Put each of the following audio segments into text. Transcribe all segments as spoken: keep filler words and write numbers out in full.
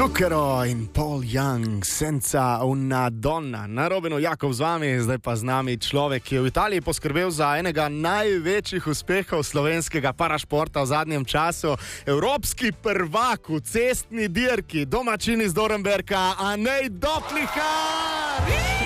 Zucchero in Paul Young, senza una donna. Narobeno Jakov z vami, zdaj pa z nami človek, ki je v Italiji poskrbel za enega največjih uspehov slovenskega parašporta v zadnjem času. Evropski prvak v cestni dirki, domačin iz Dornberka, Anej Doplihar!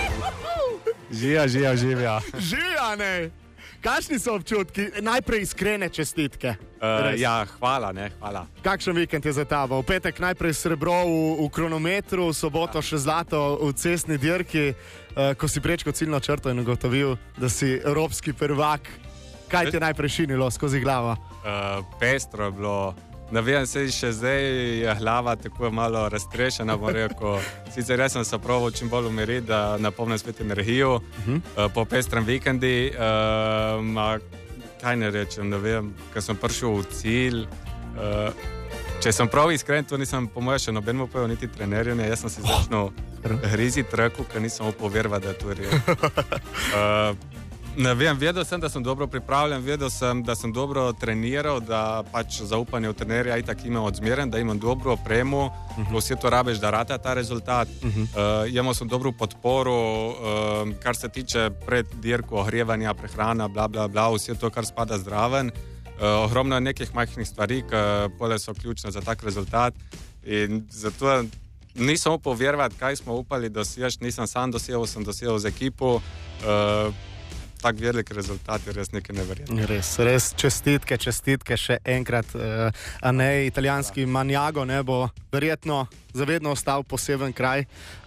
Živja, živja, živja. Živja, Anej! Kakšni so občutki? Najprej iskrene čestitke. Uh, ja, hvala, ne, hvala. Kakšen vikend je za tabo? V petek najprej srebro v, v kronometru, v soboto še zlato v cestni dirki. Uh, ko si prečkal ciljno črto in ugotovil, da si evropski prvak, kaj te najprej šinilo skozi glavo? Uh, pestro je bilo. Ne vem, se še zdaj je glava tako malo raztrešena, bom rekel. Sicer jaz sem se proval čim bolj umiriti, da napolnim spet energijo uh-huh. uh, po pestrem vikendi. Uh, ma, kaj ne rečem, ne vem, ker sem prišel v cilj. Uh, če sem prav iskren, to nisem po mojem še nobenemu povedal, niti trenerju, ne. Jaz sem si začel hriziti reko, ker nisem upal verovati, da je to res. Uh, Ne vem, vedel sem, da sem dobro pripravljen, vedel sem, da sem dobro treniral, da pač zaupanje v trenerja itak imam odzmeren, da imam dobro opremo, uh-huh. vse to rabeš, da rata ta rezultat. Uh-huh. Uh, imel sem dobro podporo, uh, kar se tiče pred dirko, ogrevanja, prehrana, bla, bla, bla, vse to, kar spada zdraven. Uh, ogromno je nekih majhnih stvari, ki pole so ključne za tak rezultat in zato nisem upal verovati, kaj smo upali doseči, nisem sam dosegel, sem dosegel z ekipo. Uh, Tak velik rezultat je res nekaj neverjetnega. Res, res čestitke, čestitke še enkrat. Uh, a ne, italijanski Maniago ne bo verjetno zavedno ostal poseben kraj.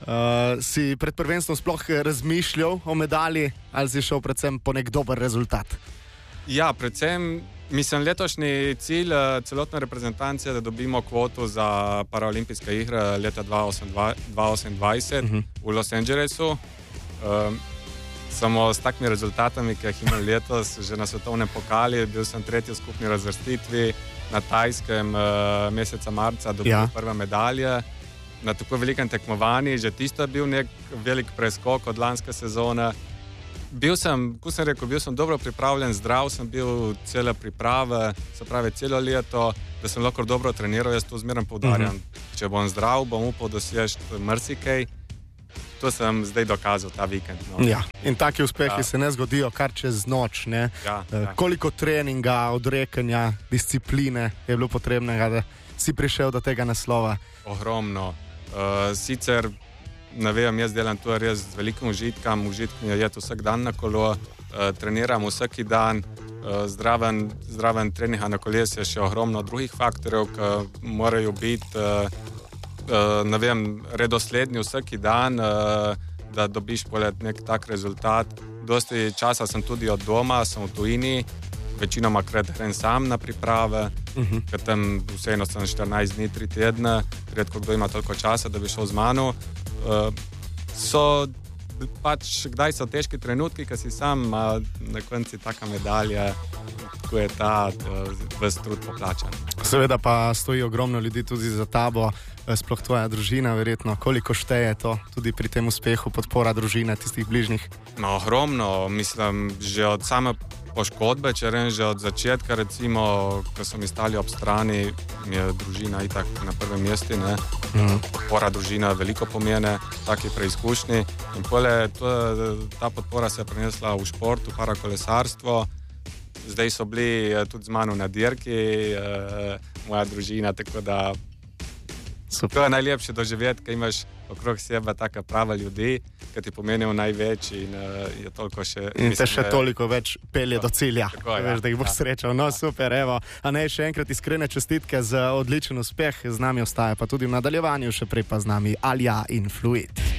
Uh, si pred prvenstvom sploh razmišljal o medalji ali si šel predvsem po nek dober rezultat? Ja, predvsem mislim letošnji cilj celotne reprezentance, da dobimo kvoto za paraolimpijske igre leta dva tisoč osemindvajset uh-huh. v Los Angelesu. Um, Samo s takimi rezultatami, ki jih imam letos, že na svetovnem pokali, bil sem tretji v skupni razvrstitvi, na Tajskem uh, meseca marca dobil ja. prve medalje, na tako velikem tekmovanju, že tisto je bil nek velik preskok od lanske sezone. Bil sem, ko sem rekel, bil sem dobro pripravljen, zdrav sem bil cele priprave, se pravi celo leto, da sem lahko dobro treniral, jaz to zmeraj poudarjam. Uh-huh. Če bom zdrav, bom upal doseči marsikaj. To sem zdaj dokazal ta vikend. No. Ja. In taki uspehi ja. se ne zgodijo kar čez noč. Ne? Ja, ja. Koliko treninga, odrekanja, discipline je bilo potrebnega, da si prišel do tega naslova? Ogromno. Uh, sicer, ne vem, jaz delam to res z velikim užitkom, užitkom je jeti vsak dan na kolo, uh, treniram vsak dan, uh, zdraven, zdraven treninga na kolesu je še ogromno drugih faktorjev, ki morajo biti uh, Uh, ne vem, redosledni vsaki dan, uh, da dobiš polet nek tak rezultat. Dosti časa sem tudi od doma, sem v tujini, večinoma krat grem sam na priprave, uh-huh. ker tam vseeno sem štirinajst dni, tri tedne, redko kdo ima toliko časa, da bi šel z mano. Uh, so pač, kdaj so težki trenutki, ker si sam, a na konci taka medalja, ko je ta ves trud poplačan. Seveda pa stoji ogromno ljudi tudi za tabo, sploh tvoja družina, verjetno. Koliko šteje to tudi pri tem uspehu, podpora družine, tistih bližnjih? No, ogromno. Mislim, že od same poškodbe, če rečem, že od začetka, recimo, ko so mi stali ob strani, mi je družina itak na prvem mestu, ne. Mm. Podpora družina veliko pomene, taki preizkušnji. In pole, to, ta podpora se je prenesla v šport, v parakolesarstvo. Zdaj so bili tudi z mano na dirki, eh, moja družina, tako da super. To je najlepše doživeti, ko imaš okrog sebe taka prava ljudi, ki ti pomenijo največ in uh, je toliko še... In te še toliko več pelje do cilja, tako, ja, veš, da jih boš ja. srečal. No, super, evo. A ne, še enkrat iskrene čestitke za odličen uspeh, z nami ostaja pa tudi v nadaljevanju, še prej pa z nami Alja in Fluid.